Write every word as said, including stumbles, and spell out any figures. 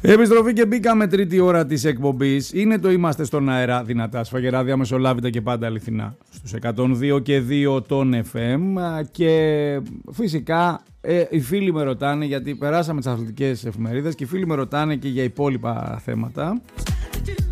Επιστροφή και μπήκαμε τρίτη ώρα της εκπομπής. Είναι το Είμαστε στον αέρα, δυνατά σφαγερά, διαμεσολάβητα και πάντα αληθινά. Στους εκατόν δύο και δύο των εφ εμ. Και φυσικά ε, οι φίλοι με ρωτάνε, γιατί περάσαμε τις αθλητικές εφημερίδες και οι φίλοι με ρωτάνε και για υπόλοιπα θέματα.